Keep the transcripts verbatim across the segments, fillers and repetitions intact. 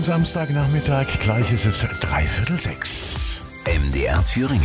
schönen Samstagnachmittag. Gleich ist es dreiviertel sechs. M D R Thüringen.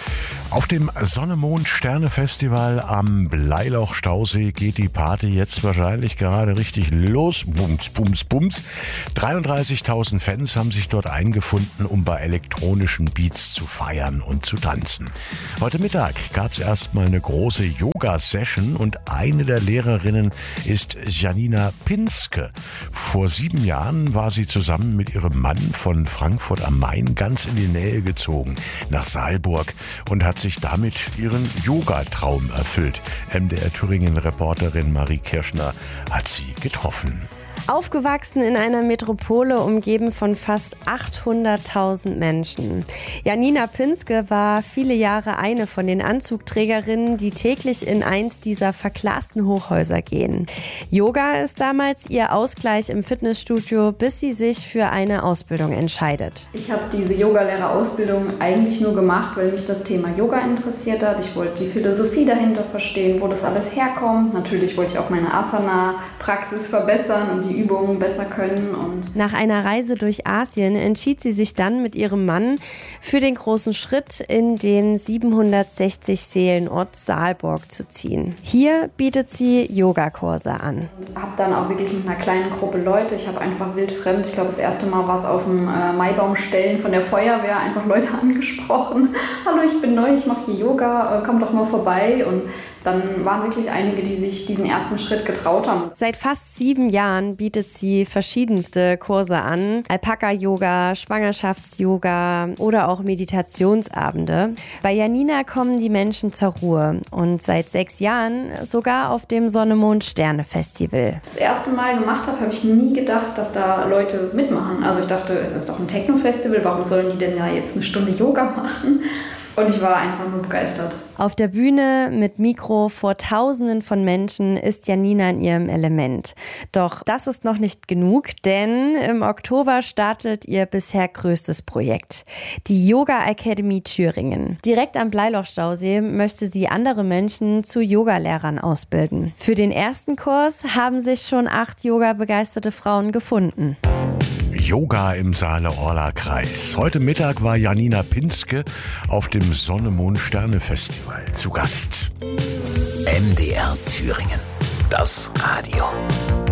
Auf dem Sonne-Mond-Sterne-Festival am Bleiloch-Stausee geht die Party jetzt wahrscheinlich gerade richtig los. Bums, bums, bums. dreiunddreißigtausend Fans haben sich dort eingefunden, um bei elektronischen Beats zu feiern und zu tanzen. Heute Mittag gab es erstmal eine große Yoga-Session und eine der Lehrerinnen ist Janina Pinske. Vor sieben Jahren war sie zusammen mit ihrem Mann von Frankfurt am Main ganz in die Nähe gezogen, nach Saalburg, und hat sich damit ihren Yoga-Traum erfüllt. M D R Thüringen-Reporterin Marie Kirschner hat sie getroffen. Aufgewachsen in einer Metropole, umgeben von fast achthunderttausend Menschen. Janina Pinske war viele Jahre eine von den Anzugträgerinnen, die täglich in eins dieser verglasten Hochhäuser gehen. Yoga ist damals ihr Ausgleich im Fitnessstudio, bis sie sich für eine Ausbildung entscheidet. Ich habe diese Yogalehrerausbildung eigentlich nur gemacht, weil mich das Thema Yoga interessiert hat. Ich wollte die Philosophie dahinter verstehen, wo das alles herkommt. Natürlich wollte ich auch meine Asana-Praxis verbessern und die Übungen besser können. Und Nach einer Reise durch Asien entschied sie sich dann mit ihrem Mann für den großen Schritt, in den siebenhundertsechzig Seelenort Saalburg zu ziehen. Hier bietet sie Yogakurse an. Ich habe dann auch wirklich mit einer kleinen Gruppe Leute, ich habe einfach wildfremd, ich glaube das erste Mal war es auf dem äh, Maibaumstellen von der Feuerwehr, einfach Leute angesprochen. Hallo, ich bin neu, ich mache hier Yoga, äh, komm doch mal vorbei. Und dann waren wirklich einige, die sich diesen ersten Schritt getraut haben. Seit fast sieben Jahren bietet sie verschiedenste Kurse an. Alpaka-Yoga, Schwangerschafts-Yoga oder auch Meditationsabende. Bei Janina kommen die Menschen zur Ruhe und seit sechs Jahren sogar auf dem Sonne-Mond-Sterne-Festival. Das erste Mal gemacht habe, habe ich nie gedacht, dass da Leute mitmachen. Also ich dachte, es ist doch ein Techno-Festival, warum sollen die denn ja jetzt eine Stunde Yoga machen? Und ich war einfach nur begeistert. Auf der Bühne mit Mikro vor Tausenden von Menschen ist Janina in ihrem Element. Doch das ist noch nicht genug, denn im Oktober startet ihr bisher größtes Projekt, die Yoga Academy Thüringen. Direkt am Bleiloch-Stausee möchte sie andere Menschen zu Yogalehrern ausbilden. Für den ersten Kurs haben sich schon acht Yoga-begeisterte Frauen gefunden. Yoga im Saale-Orla-Kreis. Heute Mittag war Janina Pinske auf dem Sonne-Mond-Sterne-Festival zu Gast. M D R Thüringen. Das Radio.